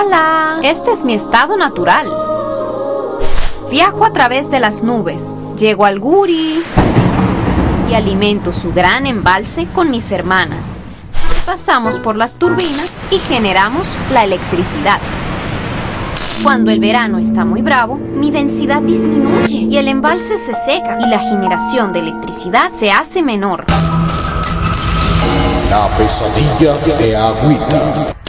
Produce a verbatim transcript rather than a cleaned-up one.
Hola, este es mi estado natural. Viajo a través de las nubes, llego al Guri y alimento su gran embalse con mis hermanas. Pasamos por las turbinas y generamos la electricidad. Cuando el verano está muy bravo, mi densidad disminuye y el embalse se seca y la generación de electricidad se hace menor. La pesadilla de Agüita.